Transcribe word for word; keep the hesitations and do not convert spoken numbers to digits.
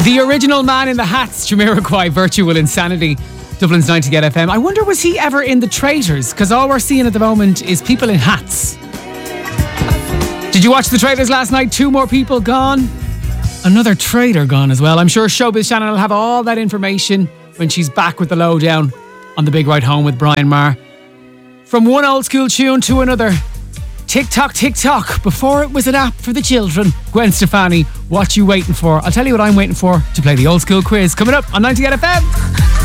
The original man in the hats, Jamiroquai, Virtual Insanity, Dublin's ninety Get F M. I wonder, was he ever in the Traitors? Because all we're seeing at the moment is people in hats. Did you watch the Traitors last night? Two more people gone. Another traitor gone as well. I'm sure Showbiz Shannon will have all that information when she's back with the lowdown on the Big Ride Home with Brian Maher. From one old school tune to another. TikTok, TikTok, before it was an app for the children. Gwen Stefani, what you waiting for? I'll tell you what I'm waiting for, to play the old school quiz. Coming up on ninety Get F M.